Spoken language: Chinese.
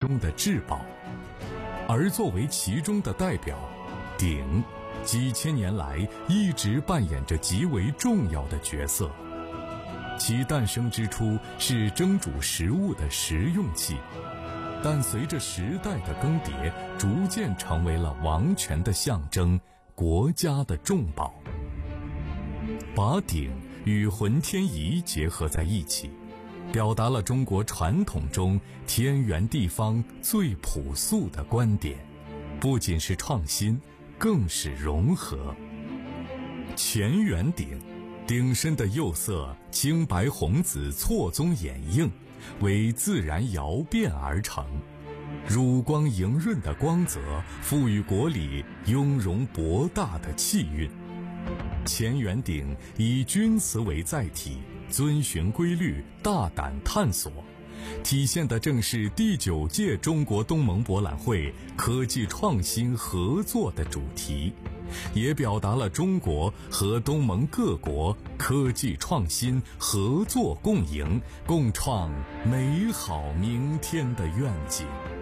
中的至宝。而作为其中的代表，鼎几千年来一直扮演着极为重要的角色。其诞生之初是蒸煮食物的食用器，但随着时代的更迭，逐渐成为了王权的象征，国家的重宝。把鼎与浑天仪结合在一起，表达了中国传统中天圆地方最朴素的观点，不仅是创新，更是融合。乾元鼎，鼎身的釉色青白红紫错综掩映，为自然窑变而成，乳光莹润的光泽赋予国礼雍容博大的气韵。乾元鼎以钧瓷为载体，遵循规律，大胆探索，体现的正是第9届中国东盟博览会科技创新合作的主题，也表达了中国和东盟各国科技创新合作共赢，共创美好明天的愿景。